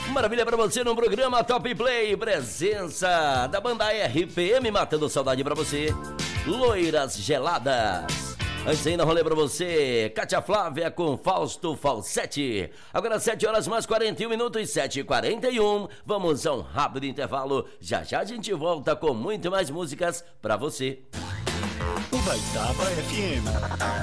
Maravilha pra você no programa Top Play. Presença da banda RPM matando saudade pra você. Loiras Geladas. Antes ainda rolê pra você, Cátia Flávia com Fausto Falsetti. Agora 7 horas mais 41 minutos, 7h41. Vamos a um rápido intervalo. Já já a gente volta com muito mais músicas pra você. Baitaba FM.